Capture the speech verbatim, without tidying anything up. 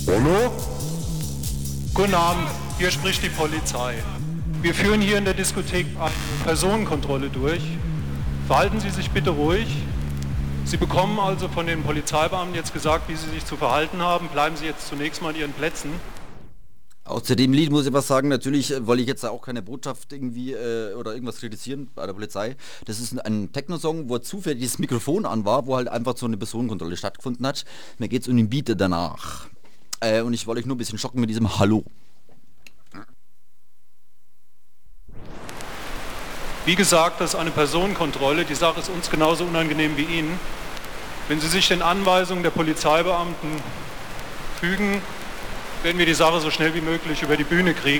Hallo? Guten Abend, hier spricht die Polizei. Wir führen hier in der Diskothek eine Personenkontrolle durch. Verhalten Sie sich bitte ruhig. Sie bekommen also von den Polizeibeamten jetzt gesagt, wie Sie sich zu verhalten haben. Bleiben Sie jetzt zunächst mal an Ihren Plätzen. Auch zu dem Lied muss ich was sagen, natürlich äh, wollte ich jetzt auch keine Botschaft irgendwie äh, oder irgendwas kritisieren bei der Polizei. Das ist ein Techno-Song, wo zufällig das Mikrofon an war, wo halt einfach so eine Personenkontrolle stattgefunden hat. Mir geht es um den Beat danach. Äh, und ich wollte euch nur ein bisschen schocken mit diesem Hallo. Wie gesagt, das ist eine Personenkontrolle. Die Sache ist uns genauso unangenehm wie Ihnen. Wenn Sie sich den Anweisungen der Polizeibeamten fügen, werden wir die Sache so schnell wie möglich über die Bühne kriegen.